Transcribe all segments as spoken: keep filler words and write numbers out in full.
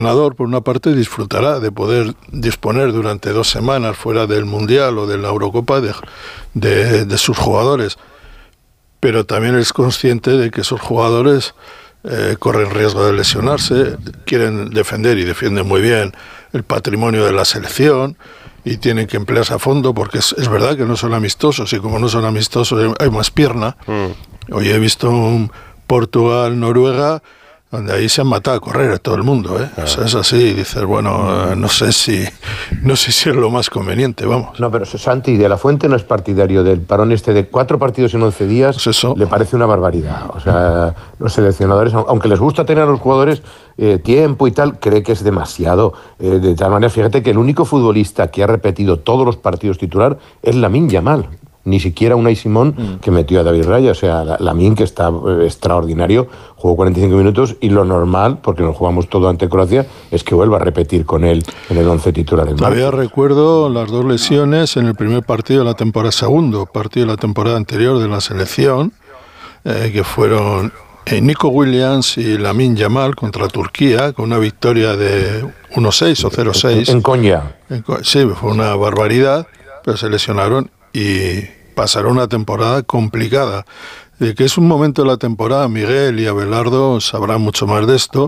entrenador, por una parte, disfrutará de poder disponer durante dos semanas fuera del Mundial o de la Eurocopa de, de, de sus jugadores, pero también es consciente de que esos jugadores eh, corren riesgo de lesionarse, quieren defender y defienden muy bien el patrimonio de la selección y tienen que emplearse a fondo porque es, es verdad que no son amistosos y como no son amistosos hay más pierna. Mm. Hoy he visto un Portugal-Noruega donde ahí se han matado a correr a todo el mundo, ¿eh? Ah. O sea, es así, y dices, bueno, no sé si no sé si es lo más conveniente, vamos. No, pero Santi de la Fuente no es partidario del parón este de cuatro partidos en once días, pues eso le parece una barbaridad. O sea, los seleccionadores, aunque les gusta tener a los jugadores eh, tiempo y tal, cree que es demasiado. Eh, de tal manera, fíjate que el único futbolista que ha repetido todos los partidos titular es Lamine Yamal. Ni siquiera Unai Simón, mm. que metió a David Raya. O sea, Lamine, que está eh, extraordinario, jugó cuarenta y cinco minutos y lo normal, porque nos jugamos todo ante Croacia, es que vuelva a repetir con él en el once titular. Todavía recuerdo las dos lesiones en el primer partido de la temporada, segundo partido de la temporada anterior de la selección, eh, que fueron eh, Nico Williams y Lamine Yamal contra Turquía, con una victoria de uno seis o cero seis. En Konya. En, sí, fue una barbaridad, pero se lesionaron y pasaron una temporada complicada. De que es un momento de la temporada, Miguel y Abelardo sabrán mucho más de esto,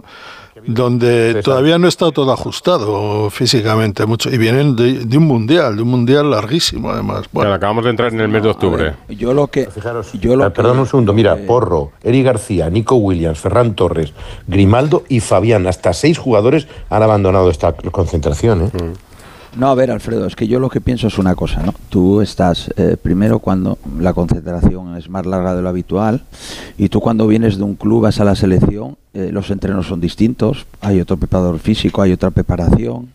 donde todavía no está todo ajustado físicamente mucho, y vienen de, de un mundial, de un mundial larguísimo además. Bueno, claro, acabamos de entrar en el mes de octubre. Ver, yo lo que, Fijaros, yo lo perdón que, un segundo, mira, Porro, Eri García, Nico Williams, Ferran Torres, Grimaldo y Fabián, hasta seis jugadores han abandonado esta concentración, ¿eh? Mm. No, a ver, Alfredo, es que yo lo que pienso es una cosa, ¿no? Tú estás, eh, primero, cuando la concentración es más larga de lo habitual, y tú cuando vienes de un club, vas a la selección, eh, los entrenos son distintos, hay otro preparador físico, hay otra preparación,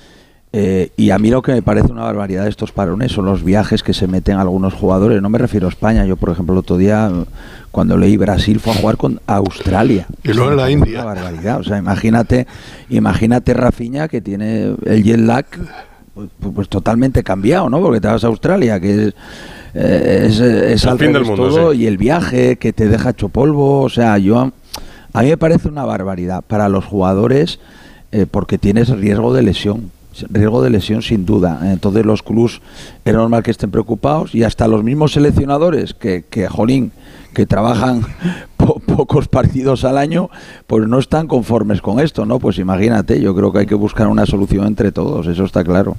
eh, y a mí lo que me parece una barbaridad de estos parones son los viajes que se meten algunos jugadores. No me refiero a España, yo, por ejemplo, el otro día, cuando leí Brasil, fue a jugar con Australia. Y luego en la India. Una barbaridad, o sea, imagínate, imagínate Rafinha, que tiene el jet lag Pues, pues totalmente cambiado, ¿no? Porque te vas a Australia, que es, eh, es, es al fin del mundo, todo, sí. Y el viaje que te deja hecho polvo, o sea, yo a mí me parece una barbaridad para los jugadores, eh, porque tienes riesgo de lesión, riesgo de lesión sin duda. Entonces los clubs es normal que estén preocupados, y hasta los mismos seleccionadores que, que jolín, que trabajan po- pocos partidos al año, pues no están conformes con esto, ¿no? Pues imagínate, yo creo que hay que buscar una solución entre todos, eso está claro.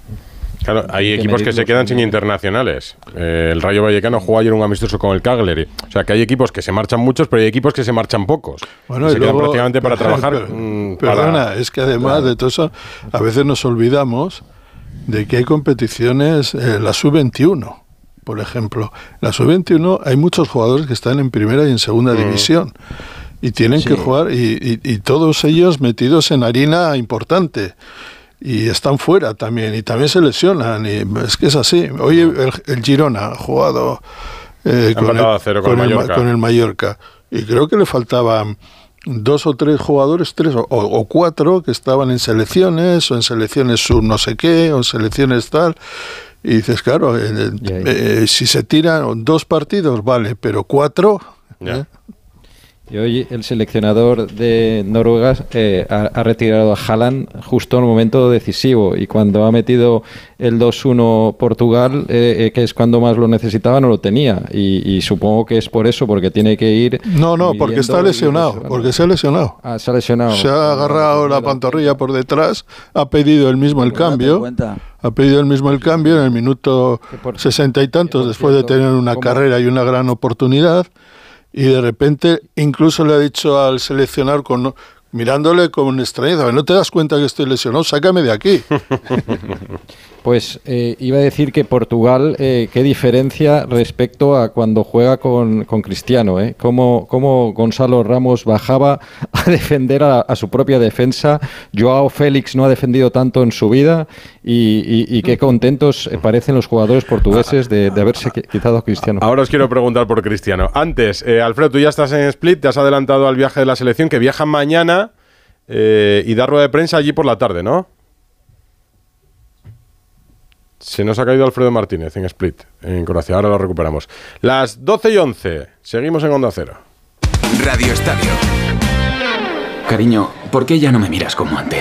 Claro, hay equipos que se quedan sin internacionales. Eh, el Rayo Vallecano jugó ayer un amistoso con el Cagliari. O sea, que hay equipos que se marchan muchos, pero hay equipos que se marchan pocos. Bueno, se y quedan luego, prácticamente para trabajar. Pero, mmm, perdona, para... es que además claro. de todo eso, a veces nos olvidamos de que hay competiciones, eh, la sub veintiuno, por ejemplo. La sub veintiuno hay muchos jugadores que están en primera y en segunda mm. división. Y tienen sí. que jugar, y, y, y todos ellos metidos en harina importante. Y están fuera también, y también se lesionan, y es que es así. Hoy el, el Girona ha jugado eh, con, el, cero con, con, el, el, con el Mallorca, y creo que le faltaban dos o tres jugadores, tres o, o cuatro, que estaban en selecciones, o en selecciones sub no sé qué, o en selecciones tal, y dices, claro, eh, eh, si se tiran dos partidos, vale, pero cuatro... Yeah. ¿eh? Y hoy el seleccionador de Noruega eh, ha, ha retirado a Haaland justo en el momento decisivo, y cuando ha metido el dos uno Portugal, eh, eh, que es cuando más lo necesitaba, no lo tenía, y, y supongo que es por eso, porque tiene que ir... No, no, porque está lesionado, porque se ha lesionado. Ah, se ha lesionado. Se ha agarrado la pantorrilla por detrás, ha pedido el mismo el cambio, ha pedido el mismo el cambio en el minuto sesenta y tantos, después de tener una carrera y una gran oportunidad. Y de repente incluso le ha dicho al seleccionador, con, mirándole con extrañeza, ¿no te das cuenta que estoy lesionado? Sácame de aquí. Pues eh, iba a decir que Portugal, eh, qué diferencia respecto a cuando juega con, con Cristiano, ¿eh? Cómo, cómo Gonzalo Ramos bajaba a defender a, a su propia defensa. Joao Félix no ha defendido tanto en su vida, y, y, y qué contentos parecen los jugadores portugueses de, de haberse quitado a Cristiano. Ahora os quiero preguntar por Cristiano. Antes, eh, Alfredo, tú ya estás en Split, te has adelantado al viaje de la selección, que viaja mañana eh, y da rueda de prensa allí por la tarde, ¿no? Se nos ha caído Alfredo Martínez en Split, en Croacia. Ahora lo recuperamos. Las doce y once. Seguimos en Onda Cero. Radio Estadio. Cariño, ¿por qué ya no me miras como antes?